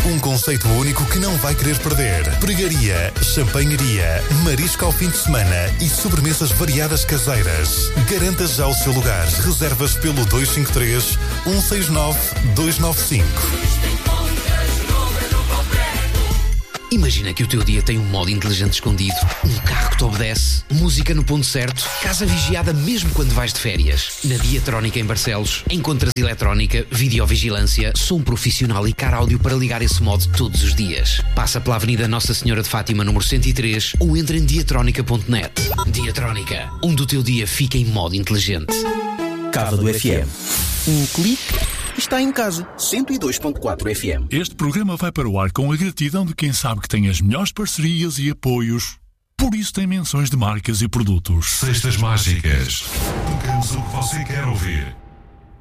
Um conceito único que não vai querer perder. Pregaria, champanharia, marisco ao fim de semana e sobremesas variadas caseiras. Garanta já o seu lugar. Reservas pelo 253 169 295. Imagina que o teu dia tem um modo inteligente escondido, um carro que te obedece, música no ponto certo, casa vigiada mesmo quando vais de férias. Na Diatrónica em Barcelos, encontras eletrónica, videovigilância, som profissional e car áudio para ligar esse modo todos os dias. Passa pela Avenida Nossa Senhora de Fátima, número 103, ou entra em diatrónica.net. Diatrónica, onde o teu dia fica em modo inteligente. Cava do FM. Um clique está em casa. 102.4 FM. Este programa vai para o ar com a gratidão de quem sabe que tem as melhores parcerias e apoios. Por isso tem menções de marcas e produtos. Sextas Mágicas. Tocamos o que você quer ouvir.